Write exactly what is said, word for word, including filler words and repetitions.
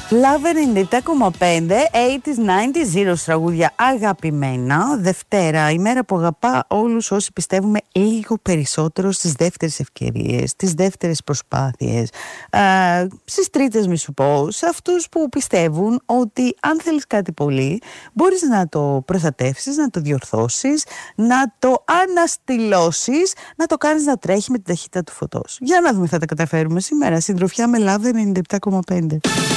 Love ενενήντα επτά κόμμα πέντε, ογδόντα, ενενήντα τραγούδια αγαπημένα. Δευτέρα, η μέρα που αγαπά όλους όσοι πιστεύουμε λίγο περισσότερο στις δεύτερες ευκαιρίες, στις δεύτερες προσπάθειες, ε, στις τρίτες μη σου πω, σε αυτούς που πιστεύουν ότι αν θέλεις κάτι πολύ μπορείς να το προστατεύσεις, να το διορθώσεις, να το αναστηλώσεις, να το κάνεις να τρέχει με την ταχύτητα του φωτός. Για να δούμε, θα τα καταφέρουμε σήμερα. Συντροφιά με Love ενενήντα επτά κόμμα πέντε.